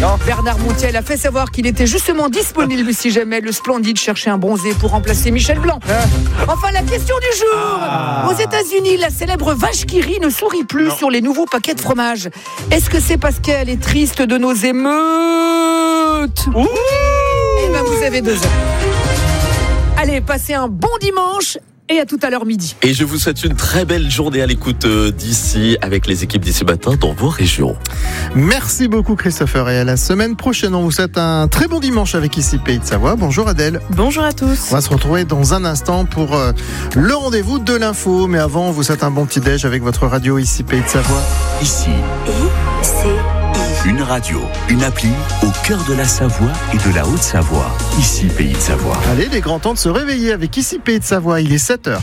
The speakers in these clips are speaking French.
Non. Bernard Montiel a fait savoir qu'il était justement disponible si jamais le Splendide cherchait un bronzé pour remplacer Michel Blanc. Enfin, la question du jour. Aux États-Unis, la célèbre vache qui rit ne sourit plus sur les nouveaux paquets de fromage. Est-ce que c'est parce qu'elle est triste de nos émeutes? Eh bien, vous avez 2 heures. Allez, passez un bon dimanche. Et à tout à l'heure midi. Et je vous souhaite une très belle journée à l'écoute d'ici, avec les équipes d'ici matin dans vos régions. Merci beaucoup Christopher, et à la semaine prochaine. On vous souhaite un très bon dimanche avec ici Pays de Savoie. Bonjour Adèle. Bonjour à tous. On va se retrouver dans un instant pour le rendez-vous de l'info. Mais avant, on vous souhaite un bon petit déj avec votre radio ici Pays de Savoie. Ici, une radio, une appli au cœur de la Savoie et de la Haute-Savoie. Ici Pays de Savoie. Allez, il est grand temps de se réveiller avec ici Pays de Savoie. Il est 7h.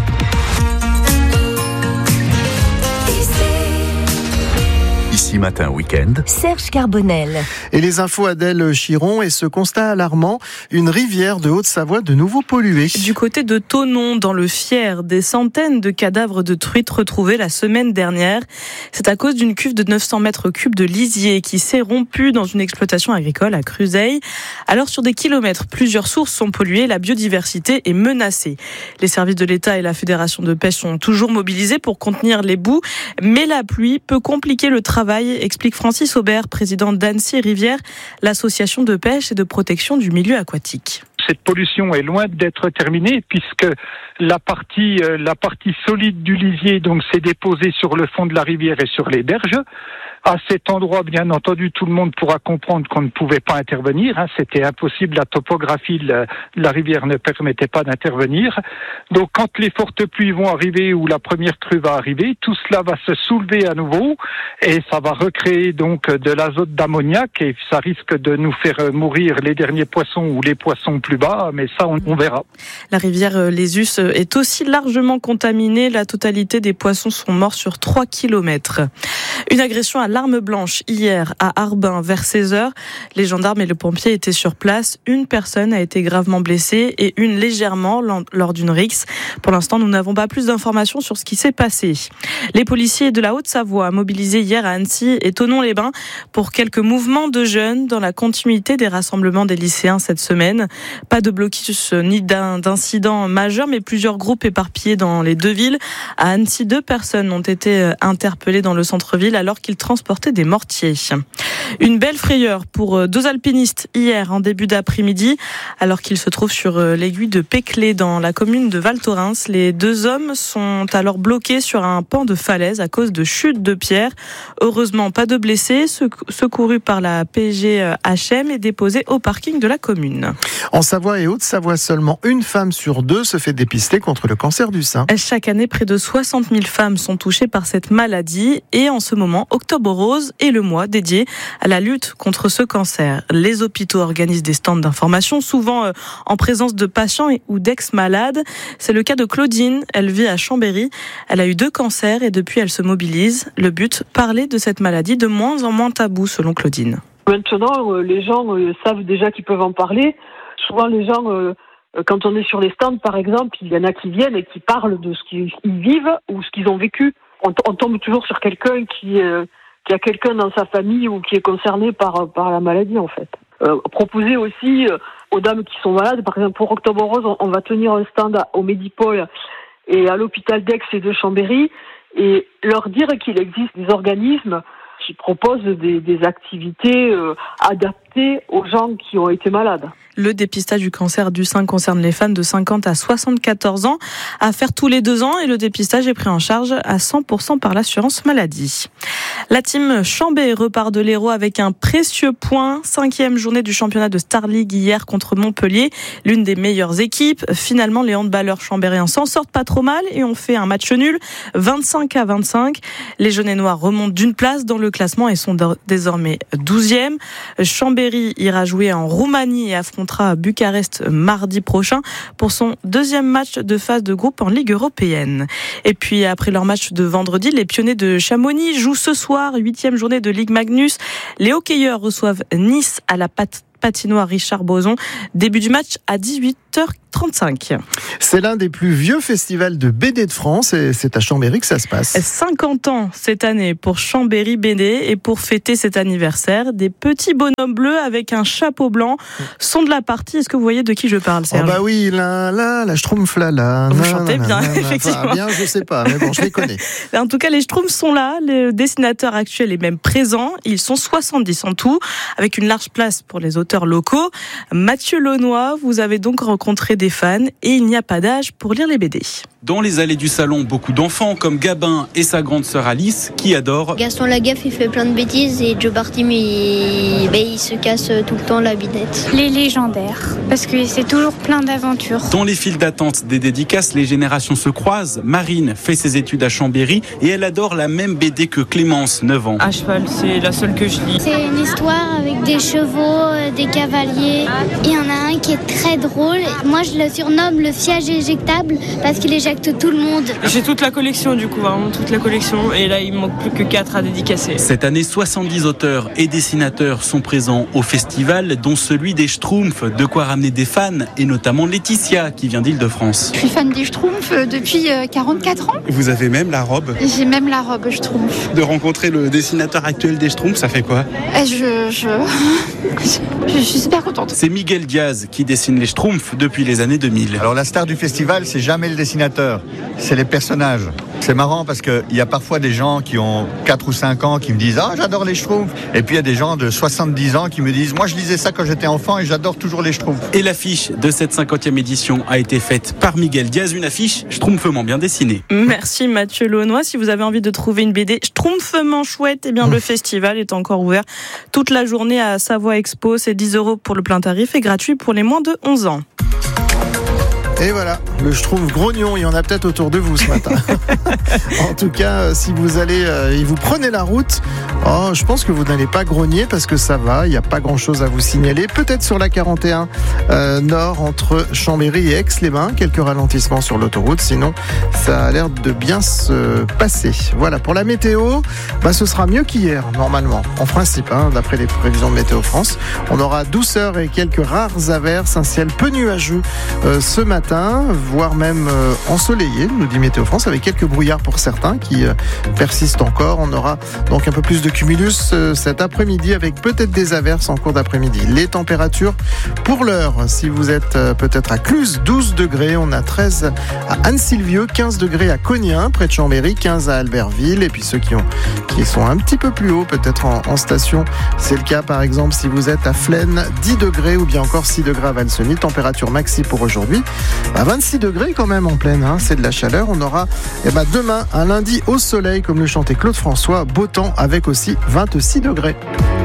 Ici Matin Week-end, Serge Carbonel. Et les infos Adèle Chiron et ce constat alarmant, une rivière de Haute-Savoie de nouveau polluée. Du côté de Thonon, dans le Fier, des centaines de cadavres de truites retrouvés la semaine dernière. C'est à cause d'une cuve de 900 mètres cubes de lisier qui s'est rompue dans une exploitation agricole à Cruzeil. Alors sur des kilomètres, plusieurs sources sont polluées, la biodiversité est menacée. Les services de l'État et la Fédération de pêche sont toujours mobilisés pour contenir les boues, mais la pluie peut compliquer le travail, explique Francis Aubert, président d'Annecy Rivière, l'association de pêche et de protection du milieu aquatique. Cette pollution est loin d'être terminée puisque la partie solide du lisier donc s'est déposée sur le fond de la rivière et sur les berges. À cet endroit, bien entendu, tout le monde pourra comprendre qu'on ne pouvait pas intervenir. C'était impossible. La topographie de la rivière ne permettait pas d'intervenir. Donc, quand les fortes pluies vont arriver ou la première crue va arriver, tout cela va se soulever à nouveau et ça va recréer donc de l'azote d'ammoniac et ça risque de nous faire mourir les derniers poissons ou les poissons plus bas. Mais ça, on verra. La rivière Lésus est aussi largement contaminée. La totalité des poissons sont morts sur 3 kilomètres. Une agression à l'arme blanche hier à Arbin vers 16h. Les gendarmes et le pompier étaient sur place. Une personne a été gravement blessée et une légèrement lors d'une rixe. Pour l'instant, nous n'avons pas plus d'informations sur ce qui s'est passé. Les policiers de la Haute-Savoie mobilisés hier à Annecy et Thonon-les-Bains pour quelques mouvements de jeunes dans la continuité des rassemblements des lycéens cette semaine. Pas de blocus ni d'incidents majeurs, mais plusieurs groupes éparpillés dans les 2 villes. À Annecy, 2 personnes ont été interpellées dans le centre-ville alors qu'ils transportaient des mortiers. Une belle frayeur pour 2 alpinistes hier en début d'après-midi, alors qu'ils se trouvent sur l'aiguille de Péclé dans la commune de Val Thorens. Les 2 hommes sont alors bloqués sur un pan de falaise à cause de chutes de pierres. Heureusement, pas de blessés, secourus par la PGHM et déposés au parking de la commune. En Savoie et Haute-Savoie, seulement une femme sur 2 se fait dépister contre le cancer du sein. Chaque année, près de 60 000 femmes sont touchées par cette maladie et en ce moment, Octobre Rose est le mois dédié à la lutte contre ce cancer. Les hôpitaux organisent des stands d'information, souvent en présence de patients ou d'ex-malades. C'est le cas de Claudine, elle vit à Chambéry. Elle a eu 2 cancers et depuis elle se mobilise. Le but, parler de cette maladie de moins en moins tabou selon Claudine. Maintenant, les gens savent déjà qu'ils peuvent en parler. Souvent, les gens, quand on est sur les stands, par exemple, il y en a qui viennent et qui parlent de ce qu'ils vivent ou ce qu'ils ont vécu. On tombe toujours sur quelqu'un qui a quelqu'un dans sa famille ou qui est concerné par la maladie, en fait. Proposer aussi aux dames qui sont malades, par exemple, pour Octobre Rose, on va tenir un stand au Médipôle et à l'hôpital d'Aix et de Chambéry et leur dire qu'il existe des organismes qui proposent des activités adaptées aux gens qui ont été malades. Le dépistage du cancer du sein concerne les femmes de 50 à 74 ans, à faire tous les 2 ans et le dépistage est pris en charge à 100% par l'assurance maladie. La team Chambé repart de l'Hérault avec un précieux point. 5e journée du championnat de Star League hier contre Montpellier, l'une des meilleures équipes. Finalement, les handballeurs chambériens s'en sortent pas trop mal et ont fait un match nul, 25-25. Les jaunes et noirs remontent d'une place dans le classement et sont désormais 12e. Chambéry ira jouer en Roumanie et affrontera Bucarest mardi prochain pour son 2e match de phase de groupe en Ligue européenne. Et puis après leur match de vendredi, les Pionniers de Chamonix jouent ce soir, 8e journée de Ligue Magnus. Les hockeyeurs reçoivent Nice à la patinoire Richard Boson. Début du match à 18h35. C'est l'un des plus vieux festivals de BD de France et c'est à Chambéry que ça se passe. 50 ans cette année pour Chambéry BD, et pour fêter cet anniversaire, des petits bonhommes bleus avec un chapeau blanc sont de la partie. Est-ce que vous voyez de qui je parle, Serge ? Oh bah oui, la Schtroumpf là. Vous chantez bien, effectivement. Enfin, bien, je sais pas, mais bon, je les connais. En tout cas, les Schtroumpfs sont là, le dessinateur actuel est même présent. Ils sont 70 en tout, avec une large place pour les auteurs locaux. Mathieu Launois, vous avez donc rencontré des fans et il n'y a pas d'âge pour lire les BD. Dans les allées du salon, beaucoup d'enfants comme Gabin et sa grande sœur Alice qui adorent. Gaston Lagaffe, il fait plein de bêtises et Joe Bartim, il se casse tout le temps la binette. Les légendaires, parce que c'est toujours plein d'aventures. Dans les files d'attente des dédicaces, les générations se croisent. Marine fait ses études à Chambéry et elle adore la même BD que Clémence, 9 ans. À cheval, c'est la seule que je lis. C'est une histoire avec des chevaux, des cavaliers. Il y en a un qui est très drôle. Moi, je le surnomme le siège éjectable parce qu'il éjecte tout le monde. J'ai toute la collection du coup, vraiment toute la collection. Et là, il me manque plus que 4 à dédicacer. Cette année, 70 auteurs et dessinateurs sont présents au festival, dont celui des Schtroumpfs. De quoi ramener des fans, et notamment Laetitia, qui vient d'Île-de-France. Je suis fan des Schtroumpfs depuis 44 ans. Vous avez même la robe. J'ai même la robe Schtroumpf. De rencontrer le dessinateur actuel des Schtroumpfs, ça fait quoi ? Je suis super contente. C'est Miguel Diaz qui dessine les Schtroumpfs depuis les années 2000. Alors la star du festival, c'est jamais le dessinateur, c'est les personnages. C'est marrant parce qu'il y a parfois des gens qui ont 4 ou 5 ans qui me disent « Ah, j'adore les Schtroumpfs ». Et puis il y a des gens de 70 ans qui me disent « Moi, je lisais ça quand j'étais enfant et j'adore toujours les Schtroumpfs ». Et l'affiche de cette 50e édition a été faite par Miguel Diaz, une affiche schtroumpfement bien dessinée. Merci Mathieu Launois. Si vous avez envie de trouver une BD schtroumpfement chouette, eh bien le festival est encore ouvert toute la journée à Savoie Expo. C'est 10 € pour le plein tarif et gratuit pour les moins de 11 ans. Et voilà, le Schtroumpf grognon, il y en a peut-être autour de vous ce matin. En tout cas, si vous allez et vous prenez la route, je pense que vous n'allez pas grogner parce que ça va, il n'y a pas grand-chose à vous signaler. Peut-être sur la 41 nord entre Chambéry et Aix-les-Bains, quelques ralentissements sur l'autoroute, sinon ça a l'air de bien se passer. Voilà, pour la météo, ce sera mieux qu'hier normalement, en principe, d'après les prévisions de Météo France. On aura douceur et quelques rares averses, un ciel peu nuageux ce matin, voire même ensoleillé, nous dit Météo France, avec quelques brouillards pour certains qui persistent encore. On aura donc un peu plus de cumulus cet après-midi avec peut-être des averses en cours d'après-midi. Les températures pour l'heure, si vous êtes peut-être à Cluse, 12 degrés, on a 13 à Anne-Sylvieux, 15 degrés à Cognien, près de Chambéry, 15 à Albertville, et puis ceux qui sont un petit peu plus haut, peut-être en station, c'est le cas par exemple si vous êtes à Flaine, 10 degrés ou bien encore 6 degrés à Valseny, température maxi pour aujourd'hui. 26 degrés quand même en pleine, c'est de la chaleur. On aura demain un lundi au soleil, comme le chantait Claude François, beau temps avec aussi 26 degrés.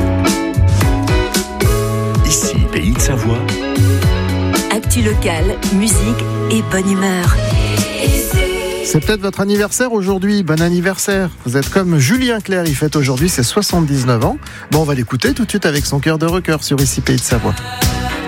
Ici, Pays de Savoie. Actu locale, musique et bonne humeur. C'est peut-être votre anniversaire aujourd'hui, bon anniversaire. Vous êtes comme Julien Clerc, il fête aujourd'hui ses 79 ans. Bon, on va l'écouter tout de suite avec son cœur de rocker sur Ici Pays de Savoie.